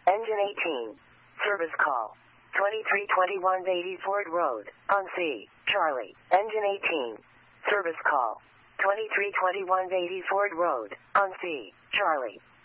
Engine 18. Service call. 2321 Beatty Ford Road, on C. Charlie. Engine 18. Service call. 2321 Beatty Ford Road, on C. Charlie.